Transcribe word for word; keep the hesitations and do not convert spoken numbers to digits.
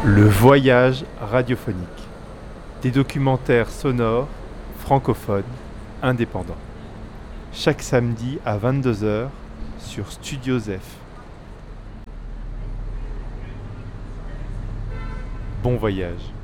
Le voyage radiophonique. Des documentaires sonores, francophones, indépendants. Chaque samedi à vingt-deux heures sur Studio Zef. Bon voyage.